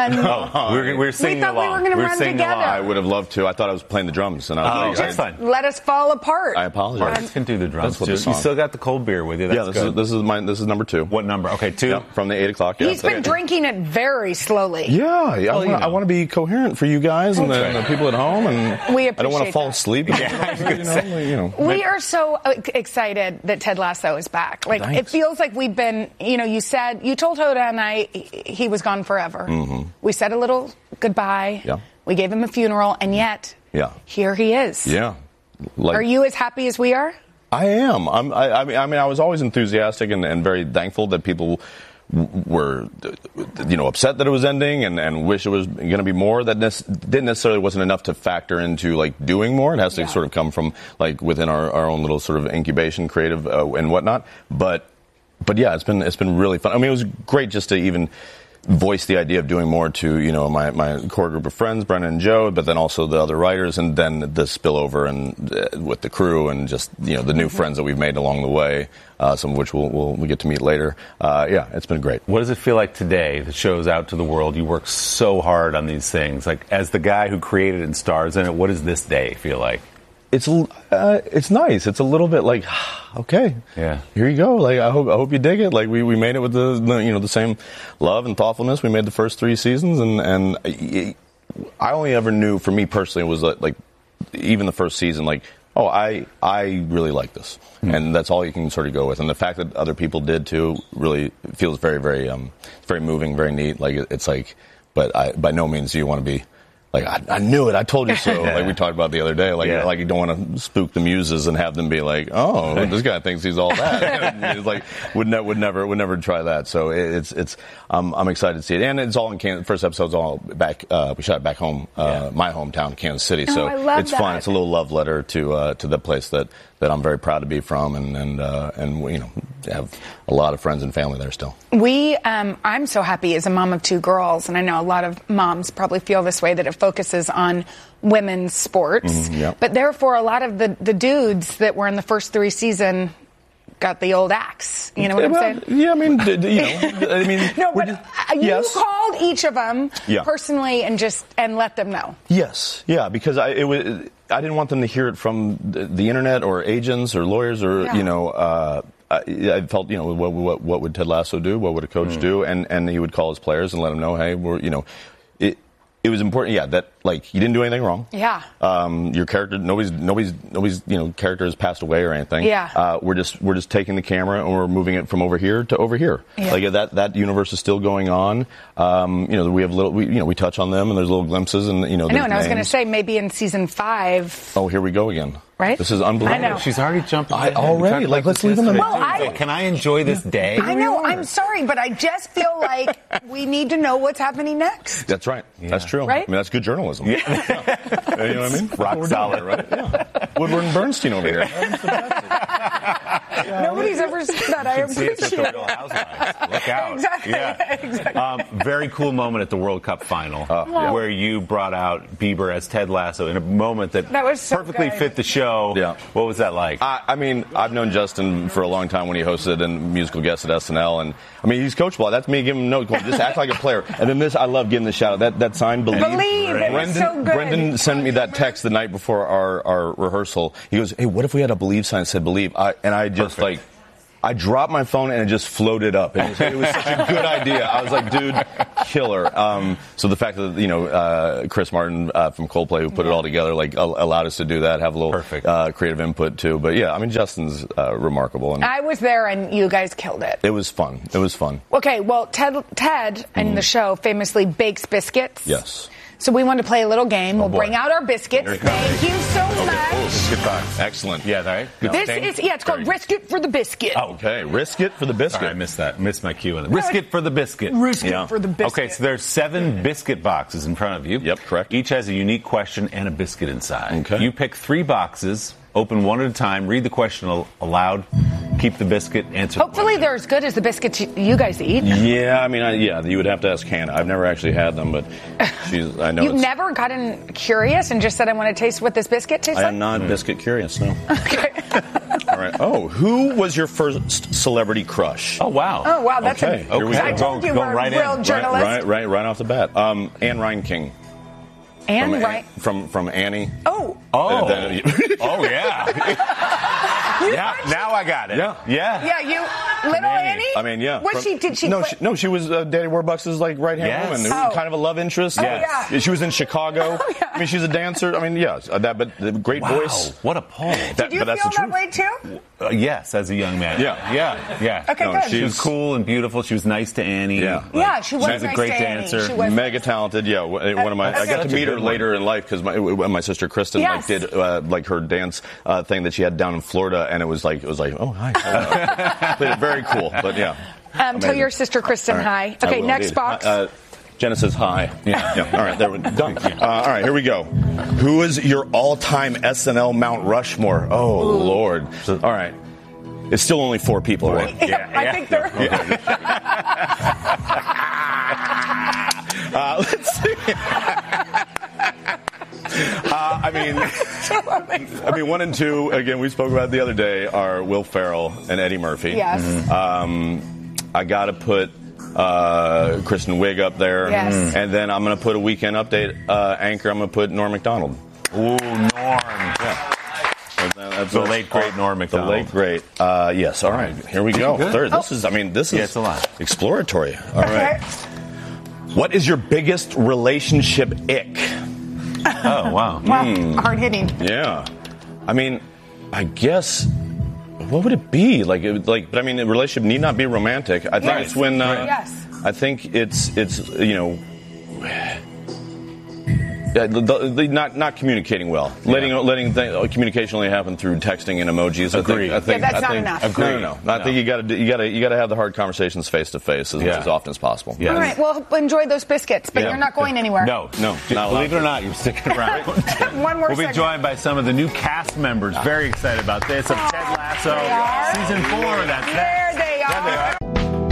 run. We were singing along. We thought we were going to run together. I would have loved to. I thought I was playing the drums, and I was that's fine. Let us fall apart. I apologize. Marcus can do the drums. That's what You still got the cold beer with you. That's good. This is number 2. What number? Okay, 2. Yeah, from the 8 o'clock. Yeah. He's been drinking it very slowly. Yeah, I want to be coherent for you guys and the people at home, and we I don't want to fall asleep. We are so excited that Ted Lasso is back. Like, Thanks. it feels like we've been, you told Hoda and I he was gone forever. Mm-hmm. We said a little goodbye. Yeah. We gave him a funeral, and yet here he is. Yeah. Are you as happy as we are? I am. I was always enthusiastic and very thankful that people were, upset that it was ending and wish it was going to be more. That didn't necessarily wasn't enough to factor into doing more. It has to sort of come from within our own little sort of incubation, creative and whatnot. But yeah, it's been really fun. I mean, it was great just to even voice the idea of doing more to my core group of friends, Brennan and Joe, but then also the other writers, and then the spillover and with the crew and just the new friends that we've made along the way, some of which we'll get to meet later. It's been great. What does it feel like today? The show's out to the world. You work so hard on these things. As the guy who created and stars in it, what does this day feel like? It's nice. It's a little bit okay, yeah, here you go. I hope you dig it. We made it with the same love and thoughtfulness we made the first 3 seasons, and I only ever knew, for me personally, it was even the first season, I really like this, and that's all you can sort of go with. And the fact that other people did too really feels very, very, very moving, very neat. But by no means do you want to be. I knew it. I told you so. We talked about the other day. You don't want to spook the muses and have them be oh, this guy thinks he's all that. It's would never try that. So I'm excited to see it, and it's all in Kansas. First episode's all back. We shot it back home, my hometown, Kansas City. So it's fun. It's a little love letter to the place that I'm very proud to be from, and we have a lot of friends and family there still. I'm so happy as a mom of 2 girls, and I know a lot of moms probably feel this way, that it focuses on women's sports. But therefore, a lot of the dudes that were in the first 3 seasons got the old axe. You know what I'm saying? Yeah, I mean, no, but you called each of them personally and let them know. Yes, yeah, because I didn't want them to hear it from the internet or agents or lawyers or I felt what would Ted Lasso do? What would a coach do? And he would call his players and let them know, hey, it was important, that you didn't do anything wrong. Yeah. Your character, nobody's character has passed away or anything. Yeah. We're just taking the camera and we're moving it from over here to over here. Yeah. That universe is still going on. We have we touch on them and there's little glimpses and I know, and I was going to say maybe in season 5. Oh, here we go again. Right? This is unbelievable. I know. She's already jumped. Already? Let's leave them in. Can I enjoy this day? I know. I'm sorry, but I just feel like we need to know what's happening next. That's right. Yeah. That's true. Right? I mean, that's good journalism. Yeah. You know what I mean? Rock solid, right? Yeah. Woodward and Bernstein over here. Nobody's ever said that. I appreciate it. Look out. Exactly. Yeah. Exactly. Very cool moment at the World Cup final where you brought out Bieber as Ted Lasso in a moment that was so perfectly good. fit the show. Yeah. What was that like? I mean, I've known Justin for a long time when he hosted and musical guest at SNL, and I mean, he's coachable. That's me giving him notes. Just act like a player. And then I love giving the shout out. That sign, Believe. It was so good. Brendan sent me that text the night before our rehearsal. He goes, hey, what if we had a Believe sign that said Believe? I just I dropped my phone and it just floated up. It was such a good idea. I was like, dude, killer. So the fact that, Chris Martin from Coldplay, who put it all together, allowed us to do that, have a little creative input too. But yeah, I mean, Justin's remarkable. And I was there and you guys killed it. It was fun. Okay, well, Ted in the show famously bakes biscuits. Yes. So we want to play a little game. We'll bring out our biscuits. Thank you so much. Biscuit box. Excellent. Yeah, right? It's called Risk It for the Biscuit. Oh, okay. Risk It for the Biscuit. Sorry, I missed that. Missed my cue in it. Risk It for the Biscuit. Risk It for the Biscuit. Okay, so there's 7 biscuit boxes in front of you. Yep, correct. Each has a unique question and a biscuit inside. Okay. You pick 3 boxes, open one at a time, read the question aloud, keep the biscuit, answer Hopefully they're as good as the biscuits you guys eat. Yeah, I mean, you would have to ask Hannah. I've never actually had them, but I know. You've never gotten curious and just said, I want to taste what this biscuit tastes like? I am not biscuit curious, no. Okay. All right. Oh, who was your first celebrity crush? Oh, wow. Oh, wow. That's okay. Here we go. I told you we're right real journalists. Right off the bat. Anne Reinking. From Annie. Oh. Oh. Oh, yeah. Yeah, now I got it. Yeah. Yeah, you little Annie? I mean, yeah. Did she she was Daddy Warbucks' like right-hand woman. Kind of a love interest. Yes. She was in Chicago. Oh, yeah. I mean, she's a dancer. I mean, yes, but the great voice. What a poll. Did you feel that way too? Yes, as a young man. Yeah. Okay, good. She was cool and beautiful. She was nice to Annie. Yeah, she was nice a great dancer. Mega talented. Yeah, one of my. I got to meet her later in life because my sister Kristen did like her dance thing that she had down in Florida, and it was like oh hi. Very cool, but yeah. Tell your sister Kristen hi. Okay, next box. Jenna says hi. Yeah. All right, there we go. Done. All right, here we go. Who is your all-time SNL Mount Rushmore? Oh, Lord. All right. It's still only 4 people, right? I think they're... Let's see. I mean, 1 and 2, again, we spoke about it the other day, are Will Ferrell and Eddie Murphy. Yes. I got to put Kristen Wiig up there. Yes. And then I'm going to put a Weekend Update anchor. I'm going to put Norm Macdonald. Ooh, Norm. Yeah. That's the late great Norm Macdonald. The late great. Yes. All right. Here we go. Third. This is it's a lot. Exploratory. All right. What is your biggest relationship ick? Oh, wow. Wow. Hard hitting. Yeah. I mean, I guess. What would it be but I mean, a relationship need not be romantic. I think it's when. I think it's not communicating well. Letting communication only happen through texting and emojis. Agreed. I think that's not enough. No. I think you got to have the hard conversations face to face as often as possible. Yeah. All right. Well, enjoy those biscuits, but you're not going anywhere. No. Believe it or not, you're sticking around. One more. We'll be joined by some of the new cast members. Very excited about this of Ted Lasso, season 4. That's there they are. There they are.